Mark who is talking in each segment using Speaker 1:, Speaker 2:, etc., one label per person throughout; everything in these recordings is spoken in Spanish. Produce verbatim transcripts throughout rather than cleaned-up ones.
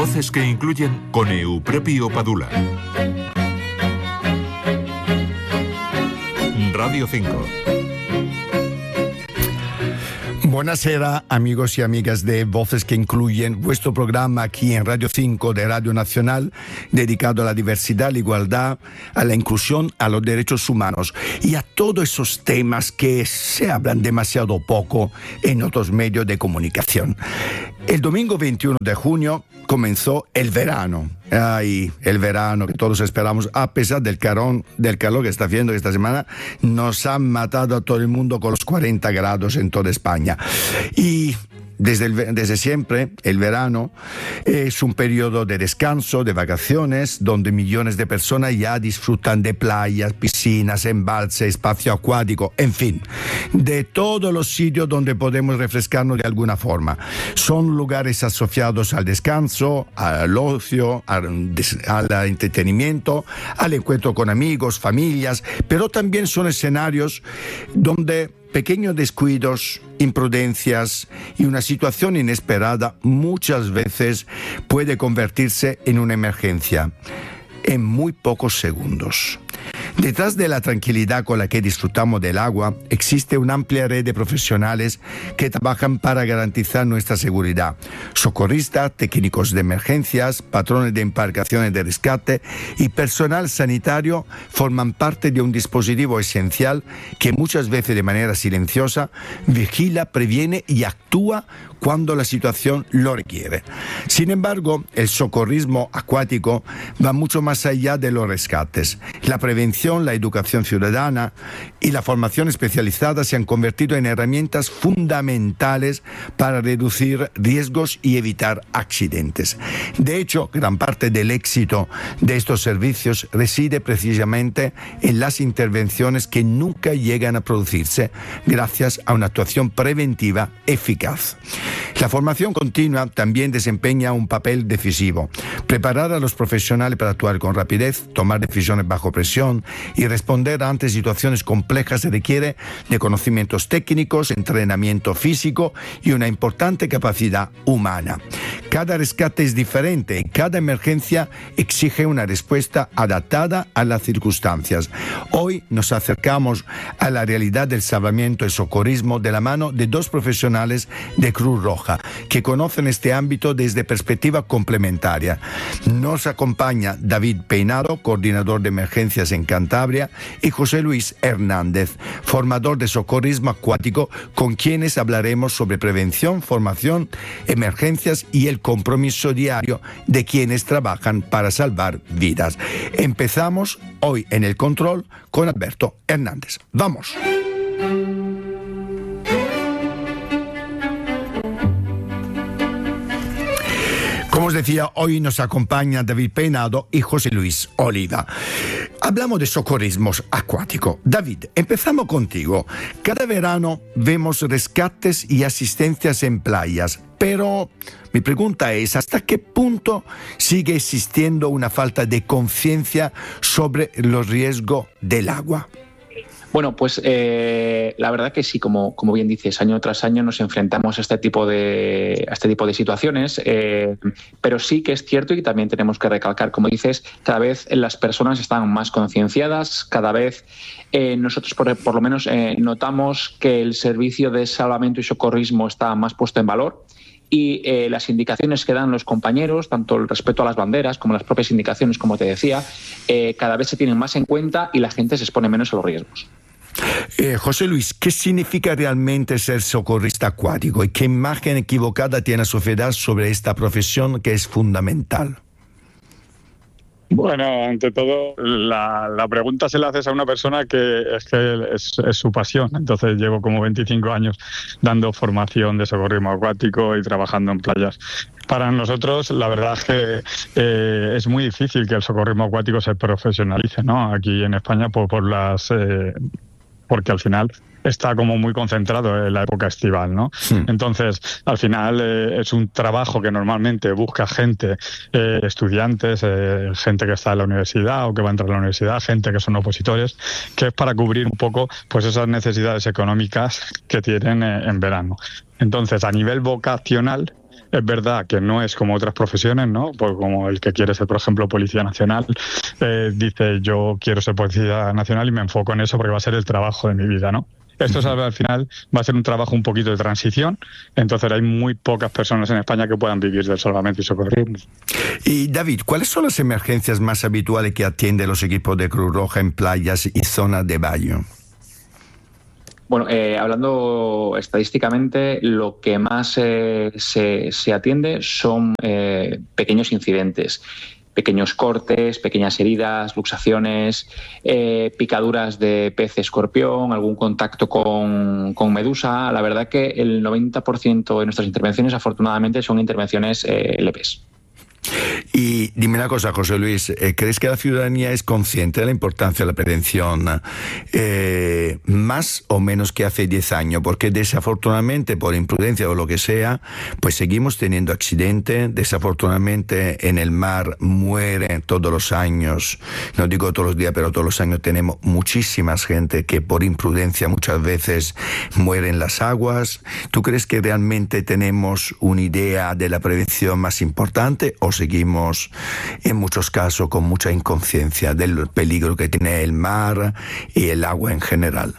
Speaker 1: Voces que incluyen con Eupropio Padula. Radio cinco.
Speaker 2: Buonasera amigos y amigas de Voces que Incluyen, vuestro programa aquí en Radio cinco de Radio Nacional, dedicado a la diversidad, la igualdad, a la inclusión, a los derechos humanos y a todos esos temas que se hablan demasiado poco en otros medios de comunicación. El domingo veintiuno de junio comenzó el verano. Ay, el verano que todos esperamos, a pesar del calor, del calor que está haciendo esta semana, nos han matado a todo el mundo con los cuarenta grados en toda España. Y desde, el, desde siempre, el verano es un periodo de descanso, de vacaciones, donde millones de personas ya disfrutan de playas, piscinas, embalses, espacio acuático, en fin, de todos los sitios donde podemos refrescarnos de alguna forma. Son lugares asociados al descanso, al ocio, al, al entretenimiento, al encuentro con amigos, familias, pero también son escenarios donde pequeños descuidos, imprudencias y una situación inesperada muchas veces puede convertirse en una emergencia en muy pocos segundos. Detrás de la tranquilidad con la que disfrutamos del agua, existe una amplia red de profesionales que trabajan para garantizar nuestra seguridad. Socorristas, técnicos de emergencias, patrones de embarcaciones de rescate y personal sanitario forman parte de un dispositivo esencial que muchas veces de manera silenciosa vigila, previene y actúa cuando la situación lo requiere. Sin embargo, el socorrismo acuático va mucho más allá de los rescates. La prevención, la educación ciudadana y la formación especializada se han convertido en herramientas fundamentales para reducir riesgos y evitar accidentes. De hecho, gran parte del éxito de estos servicios reside precisamente en las intervenciones que nunca llegan a producirse gracias a una actuación preventiva eficaz. La formación continua también desempeña un papel decisivo. Preparar a los profesionales para actuar con rapidez, tomar decisiones bajo presión y responder ante situaciones complejas se requiere de conocimientos técnicos, entrenamiento físico y una importante capacidad humana. Cada rescate es diferente y cada emergencia exige una respuesta adaptada a las circunstancias. Hoy nos acercamos a la realidad del salvamiento y socorrismo de la mano de dos profesionales de Cruz Roja que conocen este ámbito desde perspectiva complementaria. Nos acompaña David Peinado, coordinador de emergencias en Cantabria, y José Luis Hernández, formador de socorrismo acuático, con quienes hablaremos sobre prevención, formación, emergencias y el compromiso diario de quienes trabajan para salvar vidas. Empezamos hoy en el control con Alberto Hernández. ¡Vamos! Como os decía, hoy nos acompaña David Peinado y José Luis Oliva. Hablamos de socorrismo acuático. David, empezamos contigo. Cada verano vemos rescates y asistencias en playas, pero mi pregunta es, ¿hasta qué punto sigue existiendo una falta de conciencia sobre los riesgos del agua?
Speaker 3: Bueno, pues eh, la verdad que sí, como, como bien dices, año tras año nos enfrentamos a este tipo de, a este tipo de situaciones, eh, pero sí que es cierto y también tenemos que recalcar, como dices, cada vez las personas están más concienciadas, cada vez eh, nosotros por, por lo menos eh, notamos que el servicio de salvamento y socorrismo está más puesto en valor. Y eh, las indicaciones que dan los compañeros, tanto el respeto a las banderas como las propias indicaciones, como te decía, eh, cada vez se tienen más en cuenta y la gente se expone menos a los riesgos.
Speaker 2: Eh, José Luis, ¿qué significa realmente ser socorrista acuático y qué imagen equivocada tiene la sociedad sobre esta profesión que es fundamental?
Speaker 4: Bueno, ante todo, la, la pregunta se la haces a una persona que es que es, es su pasión. Entonces llevo como veinticinco años dando formación de socorrismo acuático y trabajando en playas. Para nosotros, la verdad es que eh, es muy difícil que el socorrismo acuático se profesionalice, ¿no? Aquí en España por, por las... Eh, porque al final está como muy concentrado en la época estival, ¿no? Sí. Entonces, al final eh, es un trabajo que normalmente busca gente, eh, estudiantes, eh, gente que está en la universidad o que va a entrar a la universidad, gente que son opositores, que es para cubrir un poco pues esas necesidades económicas que tienen eh, en verano. Entonces, a nivel vocacional, Es verdad que no es como otras profesiones, ¿no? Pues como el que quiere ser, por ejemplo, Policía Nacional, eh, dice yo quiero ser Policía Nacional y me enfoco en eso porque va a ser el trabajo de mi vida, ¿no? Esto uh-huh. al final va a ser un trabajo un poquito de transición, entonces hay muy pocas personas en España que puedan vivir del salvamento y socorrismo.
Speaker 2: Y David, ¿cuáles son las emergencias más habituales que atienden los equipos de Cruz Roja en playas y zonas de baño?
Speaker 3: Bueno, eh, hablando estadísticamente, lo que más eh, se, se atiende son eh, pequeños incidentes. Pequeños cortes, pequeñas heridas, luxaciones, eh, picaduras de pez escorpión, algún contacto con, con medusa. La verdad que el noventa por ciento de nuestras intervenciones, afortunadamente, son intervenciones eh, leves.
Speaker 2: Y dime una cosa, José Luis, ¿crees que la ciudadanía es consciente de la importancia de la prevención eh, más o menos que hace diez años? Porque desafortunadamente, por imprudencia o lo que sea, pues seguimos teniendo accidentes. Desafortunadamente en el mar mueren todos los años, no digo todos los días, pero todos los años tenemos muchísima gente que por imprudencia muchas veces muere en las aguas. ¿Tú crees que realmente tenemos una idea de la prevención más importante o seguimos en muchos casos con mucha inconsciencia del peligro que tiene el mar y el agua en general?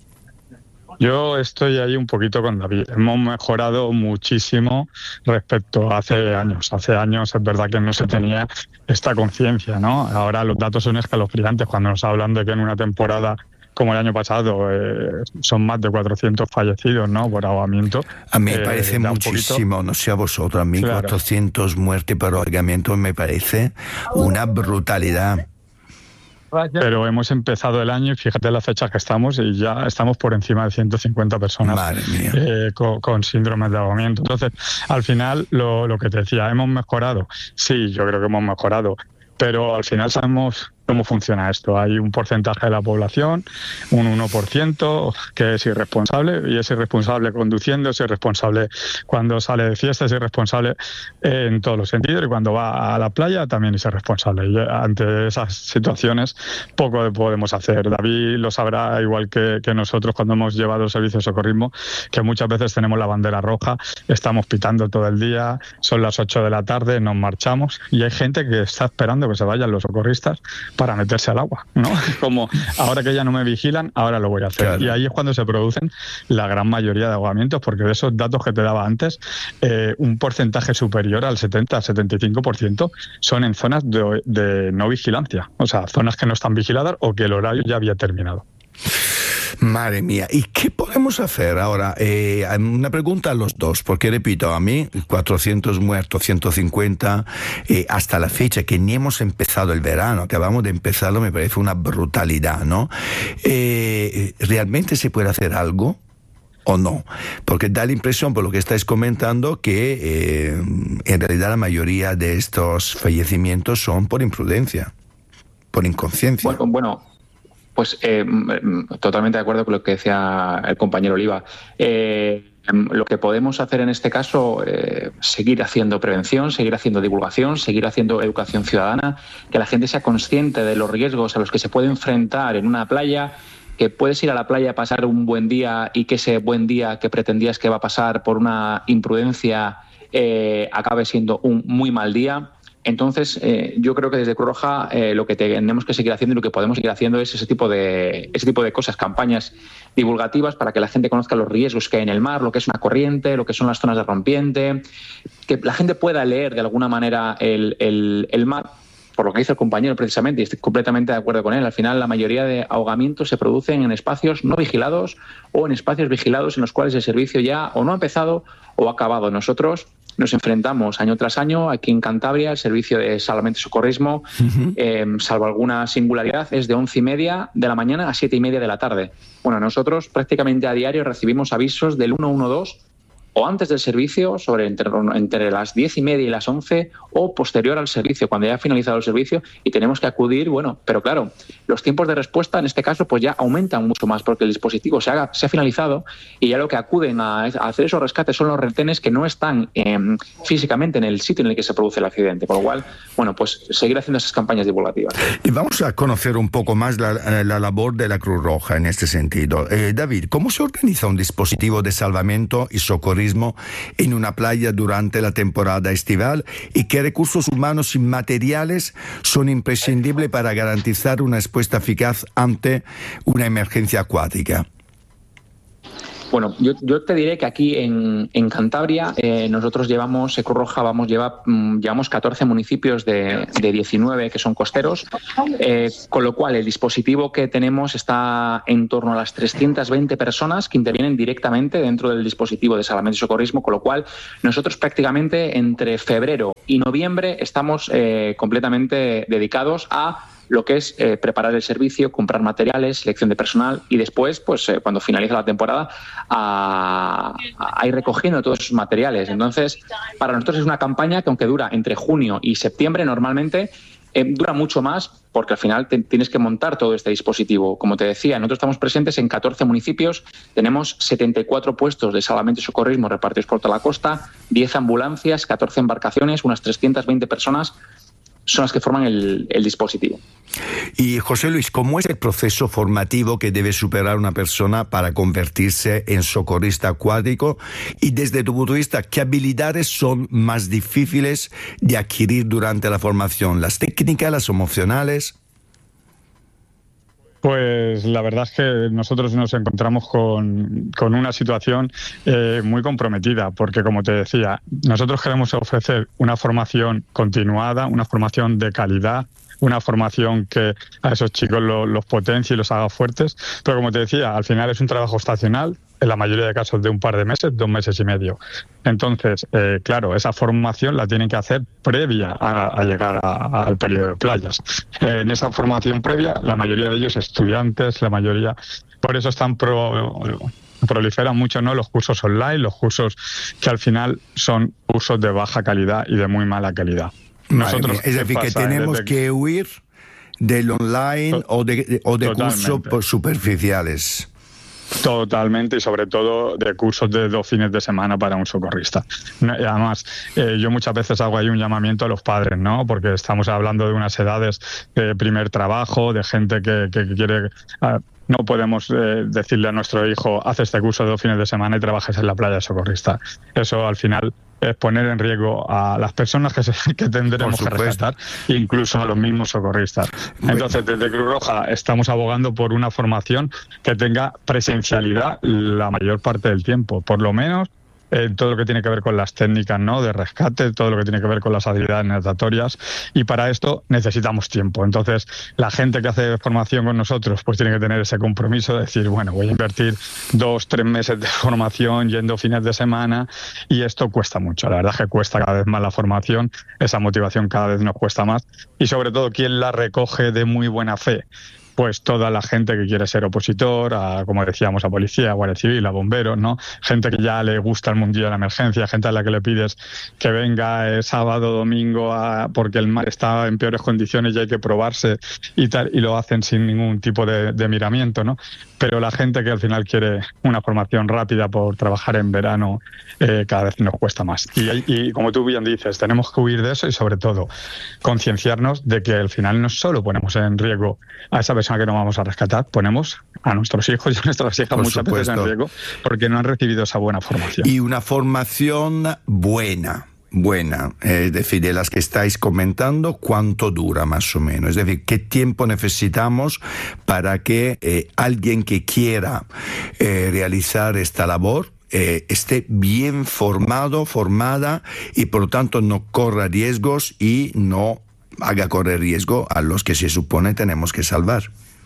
Speaker 4: Yo estoy ahí un poquito con David. Hemos mejorado muchísimo respecto a hace años. Hace años es verdad que no se tenía esta conciencia, ¿no? Ahora los datos son escalofriantes cuando nos hablan de que en una temporada como el año pasado, eh, son más de cuatrocientos fallecidos, ¿no?, por ahogamiento.
Speaker 2: A mí me eh, parece muchísimo, no sé a vosotros, a mí claro. cuatrocientos muertes por ahogamiento me parece una brutalidad.
Speaker 4: Pero hemos empezado el año y fíjate las fechas que estamos y ya estamos por encima de ciento cincuenta personas eh, con, con síndrome de ahogamiento. Entonces, al final, lo, lo que te decía, ¿hemos mejorado? Sí, yo creo que hemos mejorado, pero al final sabemos cómo funciona esto. Hay un porcentaje de la población, un uno por ciento, que es irresponsable, y es irresponsable conduciendo, es irresponsable cuando sale de fiesta, es irresponsable en todos los sentidos, y cuando va a la playa también es irresponsable. Y ante esas situaciones poco podemos hacer. David lo sabrá igual que, que nosotros cuando hemos llevado el servicio de socorrismo, que muchas veces tenemos la bandera roja, estamos pitando todo el día, son las ocho de la tarde, nos marchamos, y hay gente que está esperando que se vayan los socorristas para meterse al agua, ¿no? Como ahora que ya no me vigilan, ahora lo voy a hacer. Claro. Y ahí es cuando se producen la gran mayoría de ahogamientos, porque de esos datos que te daba antes, eh, un porcentaje superior al setenta a setenta y cinco por ciento son en zonas de, de no vigilancia, o sea, zonas que no están vigiladas o que el horario ya había terminado.
Speaker 2: Madre mía, ¿y qué podemos hacer ahora? Eh, una pregunta a los dos, porque repito, a mí cuatrocientos muertos, ciento cincuenta, eh, hasta la fecha que ni hemos empezado el verano, acabamos de empezarlo, me parece una brutalidad, ¿no? Eh, ¿Realmente se puede hacer algo o no? Porque da la impresión, por lo que estáis comentando, que eh, en realidad la mayoría de estos fallecimientos son por imprudencia, por inconsciencia.
Speaker 3: Bueno, bueno. Pues eh, totalmente de acuerdo con lo que decía el compañero Oliva. Eh, lo que podemos hacer en este caso, eh, seguir haciendo prevención, seguir haciendo divulgación, seguir haciendo educación ciudadana, que la gente sea consciente de los riesgos a los que se puede enfrentar en una playa, que puedes ir a la playa a pasar un buen día y que ese buen día que pretendías que va a pasar por una imprudencia eh, acabe siendo un muy mal día. Entonces, eh, yo creo que desde Cruz Roja eh, lo que tenemos que seguir haciendo y lo que podemos seguir haciendo es ese tipo de ese tipo de cosas, campañas divulgativas para que la gente conozca los riesgos que hay en el mar, lo que es una corriente, lo que son las zonas de rompiente, que la gente pueda leer de alguna manera el, el, el mar, por lo que dice el compañero precisamente, y estoy completamente de acuerdo con él. Al final, la mayoría de ahogamientos se producen en espacios no vigilados o en espacios vigilados en los cuales el servicio ya o no ha empezado o ha acabado. Nosotros nos enfrentamos año tras año aquí en Cantabria, el servicio de salvamento y socorrismo, uh-huh. eh, salvo alguna singularidad, es de once y media de la mañana a siete y media de la tarde. Bueno, nosotros prácticamente a diario recibimos avisos del ciento doce o antes del servicio, sobre entre, entre las diez y media y las once, o posterior al servicio, cuando ya ha finalizado el servicio y tenemos que acudir. Bueno, pero claro, los tiempos de respuesta en este caso pues ya aumentan mucho más porque el dispositivo se, haga, se ha finalizado y ya lo que acuden a, a hacer esos rescates son los retenes que no están eh, físicamente en el sitio en el que se produce el accidente, por lo cual, bueno, pues seguir haciendo esas campañas divulgativas.
Speaker 2: Y vamos a conocer un poco más la, la labor de la Cruz Roja en este sentido. Eh, David, ¿cómo se organiza un dispositivo de salvamento y socorrismo socorrismo en una playa durante la temporada estival y qué recursos humanos y materiales son imprescindibles para garantizar una respuesta eficaz ante una emergencia acuática.
Speaker 3: Bueno, yo, yo te diré que aquí en, en Cantabria eh, nosotros llevamos, Cruz Roja, vamos, lleva, mm, llevamos catorce municipios de, de diecinueve que son costeros, eh, con lo cual el dispositivo que tenemos está en torno a las trescientas veinte personas que intervienen directamente dentro del dispositivo de salvamento y socorrismo, con lo cual nosotros prácticamente entre febrero y noviembre estamos eh, completamente dedicados a lo que es eh, preparar el servicio, comprar materiales, selección de personal y después, pues eh, cuando finaliza la temporada, a, a ir recogiendo todos esos materiales. Entonces, para nosotros es una campaña que aunque dura entre junio y septiembre, normalmente eh, dura mucho más porque al final te, tienes que montar todo este dispositivo. Como te decía, nosotros estamos presentes en catorce municipios, tenemos setenta y cuatro puestos de salvamento y socorrismo repartidos por toda la costa, diez ambulancias, catorce embarcaciones, unas trescientas veinte personas son las que forman el, el dispositivo.
Speaker 2: Y José Luis, ¿cómo es el proceso formativo que debe superar una persona para convertirse en socorrista acuático? Y desde tu punto de vista, ¿qué habilidades son más difíciles de adquirir durante la formación? ¿Las técnicas, las emocionales?
Speaker 4: Pues la verdad es que nosotros nos encontramos con, con una situación eh, muy comprometida, porque como te decía, nosotros queremos ofrecer una formación continuada, una formación de calidad, una formación que a esos chicos lo, los potencie y los haga fuertes, pero como te decía, al final es un trabajo estacional, en la mayoría de casos de un par de meses, dos meses y medio. Entonces, eh, claro, esa formación la tienen que hacer previa a, a llegar a, al periodo de playas. Eh, en esa formación previa, la mayoría de ellos estudiantes, la mayoría, por eso están pro, proliferan mucho, ¿no?, los cursos online, los cursos que al final son cursos de baja calidad y de muy mala calidad. Nosotros,
Speaker 2: es decir, que tenemos desde... que huir del online o de, o de cursos superficiales.
Speaker 4: Totalmente, y sobre todo de cursos de dos fines de semana para un socorrista. Y además, eh, yo muchas veces hago ahí un llamamiento a los padres, ¿no? Porque estamos hablando de unas edades de primer trabajo, de gente que, que quiere... Uh, no podemos eh, decirle a nuestro hijo, haz este curso de dos fines de semana y trabajes en la playa socorrista. Eso al final es poner en riesgo a las personas que, se, que tendremos que rescatar, incluso a los mismos socorristas. Entonces, desde Cruz Roja estamos abogando por una formación que tenga presencialidad la mayor parte del tiempo, por lo menos Eh, todo lo que tiene que ver con las técnicas, ¿no?, de rescate, todo lo que tiene que ver con las habilidades natatorias, y para esto necesitamos tiempo. Entonces, la gente que hace formación con nosotros pues tiene que tener ese compromiso de decir, bueno, voy a invertir dos, tres meses de formación yendo fines de semana, y esto cuesta mucho. La verdad es que cuesta cada vez más la formación, esa motivación cada vez nos cuesta más, y sobre todo, ¿quién la recoge de muy buena fe? Pues toda la gente que quiere ser opositor, a, como decíamos, a policía, a guardia civil, a bomberos, ¿no? Gente que ya le gusta el mundillo de la emergencia, gente a la que le pides que venga eh, sábado, domingo, a, porque el mar está en peores condiciones y hay que probarse y tal, y lo hacen sin ningún tipo de, de miramiento, ¿no? Pero la gente que al final quiere una formación rápida por trabajar en verano, eh, cada vez nos cuesta más. Y, y como tú bien dices, tenemos que huir de eso y sobre todo concienciarnos de que al final no solo ponemos en riesgo a esa persona que no vamos a rescatar, ponemos a nuestros hijos y a nuestras hijas muchas supuesto. veces en riesgo porque no han recibido esa buena formación.
Speaker 2: Y una formación buena, buena, es decir, de las que estáis comentando, ¿cuánto dura más o menos? Es decir, ¿qué tiempo necesitamos para que eh, alguien que quiera eh, realizar esta labor eh, esté bien formado, formada y por lo tanto no corra riesgos y no haga correr riesgo a los que se supone tenemos que salvar?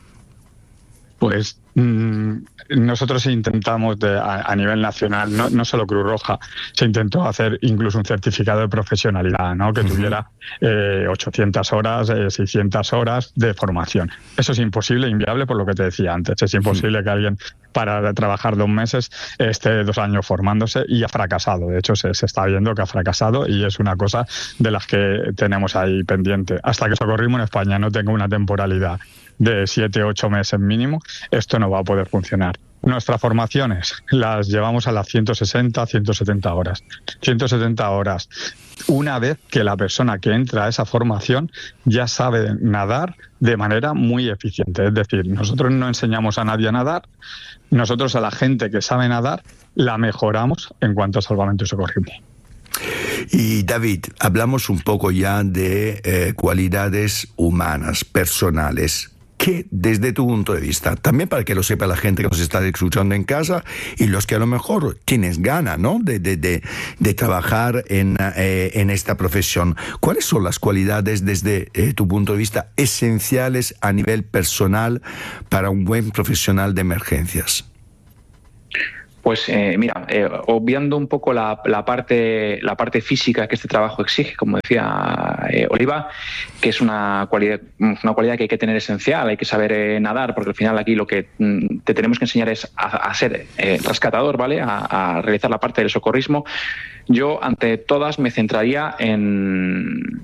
Speaker 4: Pues mmm, nosotros intentamos de, a, a nivel nacional, no, no solo Cruz Roja, se intentó hacer incluso un certificado de profesionalidad, ¿no?, que uh-huh. tuviera eh, ochocientas horas, eh, seiscientas horas de formación. Eso es imposible, inviable, por lo que te decía antes. Es imposible uh-huh. que alguien para trabajar dos meses esté dos años formándose, y ha fracasado. De hecho, se, se está viendo que ha fracasado, y es una cosa de las que tenemos ahí pendiente. Hasta que Socorrismo en España no tenga una temporalidad de siete, ocho meses mínimo, esto no va a poder funcionar. Nuestras formaciones las llevamos a las ciento sesenta, ciento setenta horas. ciento setenta horas una vez que la persona que entra a esa formación ya sabe nadar de manera muy eficiente. Es decir, nosotros no enseñamos a nadie a nadar, nosotros a la gente que sabe nadar la mejoramos en cuanto a salvamento y socorrismo.
Speaker 2: Y David, hablamos un poco ya de eh, cualidades humanas, personales. ¿Qué, desde tu punto de vista, también para que lo sepa la gente que nos está escuchando en casa y los que a lo mejor tienes ganas, ¿no?, de, de, de, de trabajar en, eh, en esta profesión, ¿cuáles son las cualidades desde eh, tu punto de vista esenciales a nivel personal para un buen profesional de emergencias?
Speaker 3: Pues eh, mira, eh, obviando un poco la, la, parte, la parte física que este trabajo exige, como decía eh, Oliva, que es una cualidad, una cualidad que hay que tener esencial, hay que saber eh, nadar, porque al final aquí lo que mm, te tenemos que enseñar es a, a ser eh, rescatador, ¿vale? A, a realizar la parte del socorrismo. Yo, ante todas, me centraría en,